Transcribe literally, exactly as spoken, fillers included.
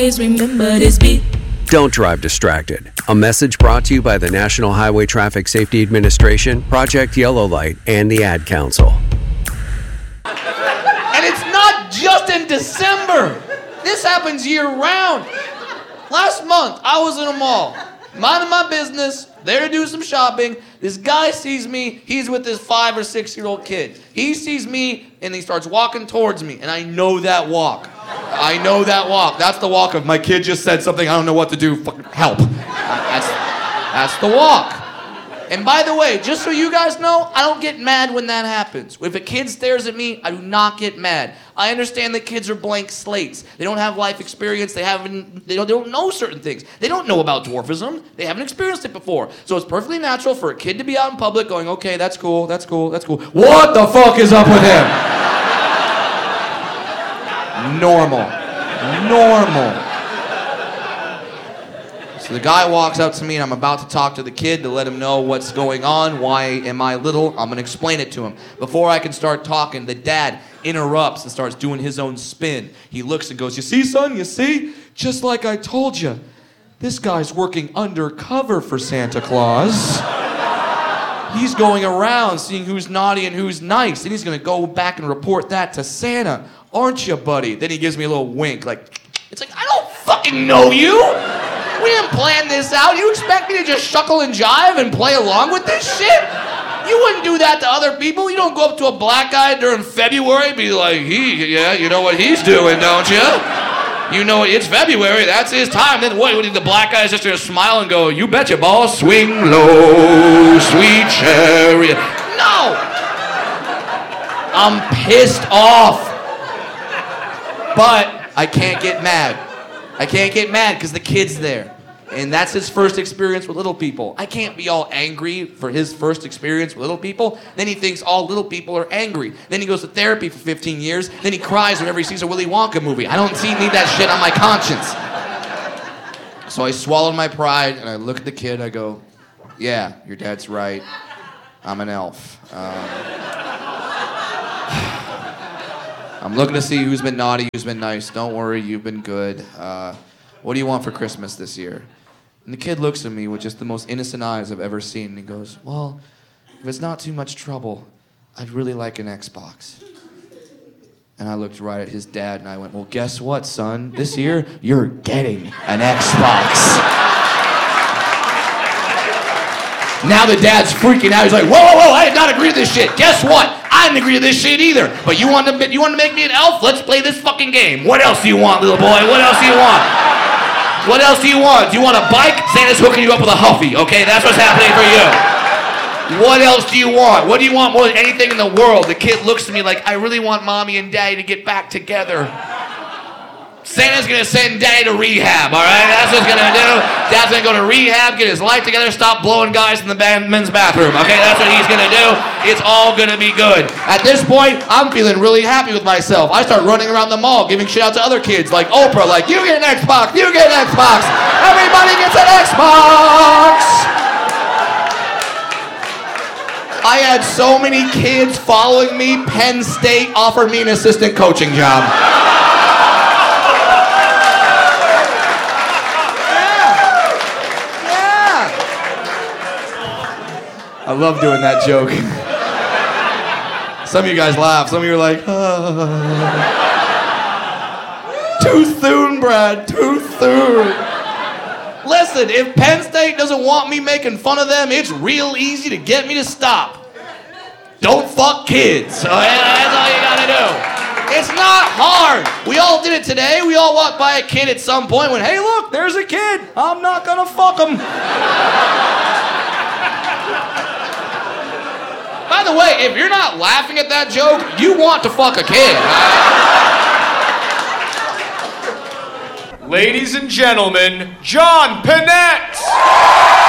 Remember this beat. Don't drive distracted. A message brought to you by the National Highway Traffic Safety Administration, Project Yellow Light, and the Ad Council. And it's not just in December. This happens year-round. Last month, I was in a mall, minding my business, there to do some shopping. This guy sees me, he's with his five or six-year-old kid. He sees me, and he starts walking towards me, and I know that walk. I know that walk. That's the walk of my kid just said something, I don't know what to do, fucking help. That's, that's the walk. And by the way, just so you guys know, I don't get mad when that happens. If a kid stares at me, I do not get mad. I understand that kids are blank slates. They don't have life experience. They haven't. They don't, they don't know certain things. They don't know about dwarfism. They haven't experienced it before. So it's perfectly natural for a kid to be out in public going, okay, that's cool, that's cool, that's cool. What the fuck is up with him? Normal. Normal. So the guy walks up to me and I'm about to talk to the kid to let him know what's going on. Why am I little? I'm going to explain it to him. Before I can start talking, the dad interrupts and starts doing his own spin. He looks and goes, you see, son, you see? Just like I told you, this guy's working undercover for Santa Claus. He's going around seeing who's naughty and who's nice. And he's going to go back and report that to Santa. Aren't you, buddy? Then he gives me a little wink, like, it's like, I don't fucking know you. We didn't plan this out. You expect me to just shuckle and jive and play along with this shit? You wouldn't do that to other people. You don't go up to a black guy during February and be like, he, yeah, you know what he's doing, don't you? You know, it's February, that's his time. Then what, what the black guy's just gonna smile and go, you betcha, boss, swing low, sweet chariot. No! I'm pissed off. But I can't get mad. I can't get mad because the kid's there. And that's his first experience with little people. I can't be all angry for his first experience with little people. Then he thinks all little people are angry. Then he goes to therapy for fifteen years. Then he cries whenever he sees a Willy Wonka movie. I don't see, need that shit on my conscience. So I swallowed my pride and I look at the kid. I go, yeah, your dad's right. I'm an elf. Um, I'm looking to see who's been naughty, who's been nice. Don't worry, you've been good. Uh, what do you want for Christmas this year? And the kid looks at me with just the most innocent eyes I've ever seen. And he goes, well, if it's not too much trouble, I'd really like an Xbox. And I looked right at his dad and I went, well, guess what, son? This year, you're getting an Xbox. Now the dad's freaking out. He's like, whoa, whoa, whoa, I did not agree to this shit. Guess what? I didn't agree to this shit either. But you want to you want to make me an elf? Let's play this fucking game. What else do you want, little boy? What else do you want? What else do you want? Do you want a bike? Santa's hooking you up with a Huffy, okay? That's what's happening for you. What else do you want? What do you want more than anything in the world? The kid looks at me like, I really want mommy and daddy to get back together. Santa's gonna send daddy to rehab, all right? That's what he's gonna do. Dad's gonna go to rehab, get his life together, stop blowing guys in the men's bathroom, okay? That's what he's gonna do. It's all gonna be good. At this point, I'm feeling really happy with myself. I start running around the mall, giving shit out to other kids, like Oprah, like, you get an Xbox, you get an Xbox. Everybody gets an Xbox. I had so many kids following me. Penn State offered me an assistant coaching job. I love doing that joke. Some of you guys laugh. Some of you are like, ah. Too soon, Brad, too soon. Listen, if Penn State doesn't want me making fun of them, it's real easy to get me to stop. Don't fuck kids. So that's all you gotta do. It's not hard. We all did it today. We all walked by a kid at some point and went, hey, look, there's a kid. I'm not gonna fuck him. By the way, if you're not laughing at that joke, you want to fuck a kid. Ladies and gentlemen, John Pinette!